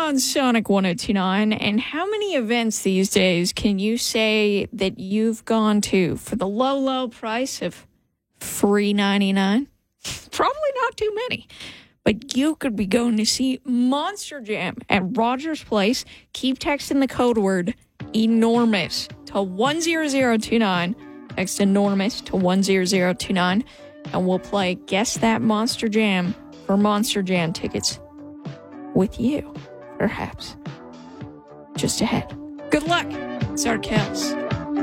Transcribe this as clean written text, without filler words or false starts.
on Sonic 1029. And how many events these days can you say that you've gone to for the low, low price of $3.99? Probably not too many. But you could be going to see Monster Jam at Rogers Place. Keep texting the code word ENORMOUS to 10029. Text ENORMOUS to 10029. And we'll play Guess That Monster Jam for Monster Jam tickets with you, perhaps. Just ahead. Good luck. It's our Kels.